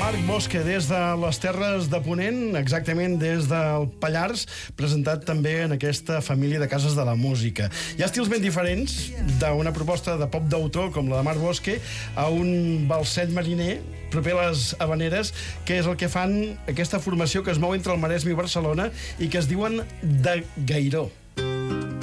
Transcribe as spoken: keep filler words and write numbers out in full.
Marc Bosque, des de les Terres de Ponent, exactament des del Pallars, presentat també en aquesta família de cases de la música. Hi ha estils ben diferents, d'una proposta de pop d'autor, com la de Marc Bosque, a un balset mariner, proper a les Havaneres, que és el que fan aquesta formació que es mou entre el Maresme i Barcelona i que es diuen de Gairó.